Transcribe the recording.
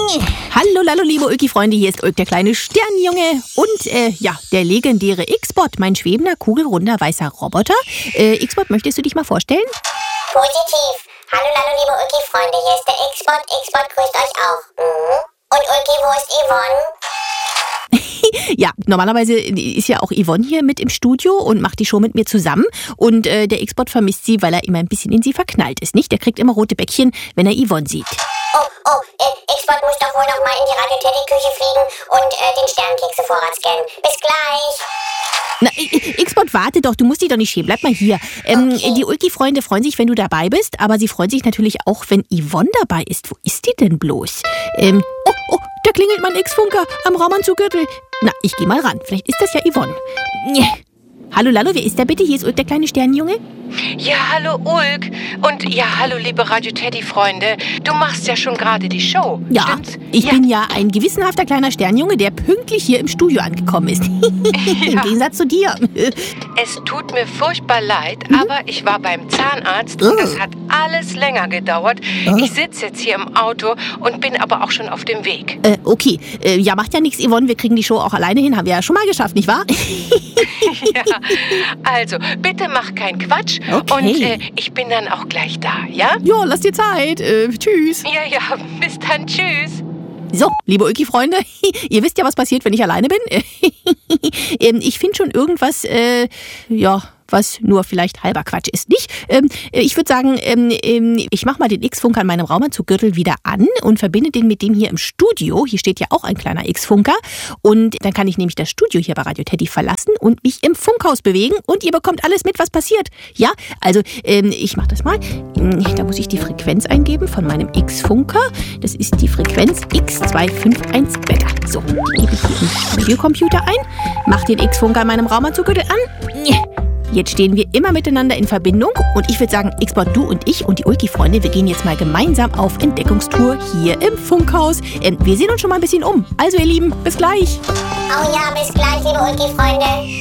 Hallo, lallo, liebe Ulki-Freunde, hier ist Ulk, der kleine Sternenjunge und der legendäre X-Bot, mein schwebender, kugelrunder, weißer Roboter. X-Bot, möchtest du dich mal vorstellen? Positiv. Hallo, lallo, liebe Ulki-Freunde, hier ist der X-Bot. X-Bot grüßt euch auch. Und Ulki, wo ist Yvonne? Ja, normalerweise ist ja auch Yvonne hier mit im Studio und macht die Show mit mir zusammen. Und der X-Bot vermisst sie, weil er immer ein bisschen in sie verknallt ist, nicht? Der kriegt immer rote Bäckchen, wenn er Yvonne sieht. X-Bot muss doch wohl noch mal in die Radio-Teddy-Küche fliegen und den Sternkekse-Vorrat scannen. Bis gleich. Na, X-Bot, warte doch, du musst dich doch nicht schämen, bleib mal hier. Okay. Die Ulki-Freunde freuen sich, wenn du dabei bist, aber sie freuen sich natürlich auch, wenn Yvonne dabei ist. Wo ist die denn bloß? Da klingelt mein X-Funker am Raumanzuggürtel. Na, ich geh mal ran, vielleicht ist das ja Yvonne. Hallo, Lallo, wer ist da bitte? Hier ist Ulk, der kleine Sternenjunge. Ja, hallo Ulk. Und ja, hallo liebe Radio-Teddy-Freunde. Du machst ja schon gerade die Show, Ja, stimmt's? ich bin ja ein gewissenhafter kleiner Sternenjunge, der pünktlich hier im Studio angekommen ist. Im Gegensatz zu dir. Es tut mir furchtbar leid, aber ich war beim Zahnarzt. Das hat alles länger gedauert. Ich sitze jetzt hier im Auto und bin aber auch schon auf dem Weg. Okay, ja, macht ja nichts, Yvonne, wir kriegen die Show auch alleine hin. Haben wir ja schon mal geschafft, nicht wahr? Ja, also bitte mach keinen Quatsch. Okay. Und ich bin dann auch gleich da, ja? Ja, lass dir Zeit. Tschüss. Ja, bis dann, tschüss. So, liebe Ulki-Freunde, ihr wisst ja, was passiert, wenn ich alleine bin. Ich finde schon irgendwas, was nur vielleicht halber Quatsch ist, nicht? Ich würde sagen, ich mache mal den X-Funker an meinem Raumanzuggürtel wieder an und verbinde den mit dem hier im Studio. Hier steht ja auch ein kleiner X-Funker. Und dann kann ich nämlich das Studio hier bei Radio Teddy verlassen und mich im Funkhaus bewegen. Und ihr bekommt alles mit, was passiert. Ja, also ich mache das mal. Da muss ich die Frequenz eingeben von meinem X-Funker. Das ist die Frequenz X251 Beta. So, die gebe ich hier im Studiocomputer ein. Mach den X-Funker an meinem Raumanzuggürtel an. Jetzt stehen wir immer miteinander in Verbindung und ich würde sagen, X-Bot, du und ich und die Ulki-Freunde, wir gehen jetzt mal gemeinsam auf Entdeckungstour hier im Funkhaus. Wir sehen uns schon mal ein bisschen um. Also ihr Lieben, bis gleich. Oh ja, bis gleich, liebe Ulki-Freunde.